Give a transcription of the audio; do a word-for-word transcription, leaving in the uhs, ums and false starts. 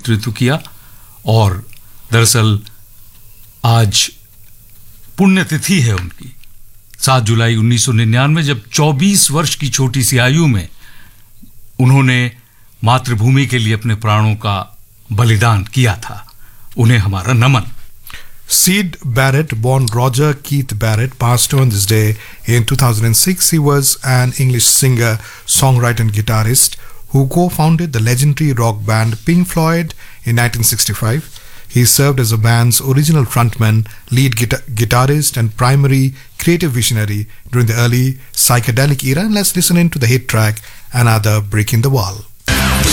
नेतृत्व किया। और दरअसल आज पुण्यतिथि है उनकी, सात जुलाई उन्नीस सौ निन्यानवे, जब चौबीस वर्ष की छोटी सी आयु में उन्होंने मातृभूमि के लिए अपने प्राणों का बलिदान किया था। उन्हें हमारा नमन। Syd Barrett, born Roger Keith Barrett, passed on this day in two thousand six. He was an English singer, songwriter and guitarist who co-founded the legendary rock band Pink Floyd in nineteen sixty-five. He served as the band's original frontman, lead guitar- guitarist and primary creative visionary during the early psychedelic era. And let's listen into the hit track, Another Brick in the Wall.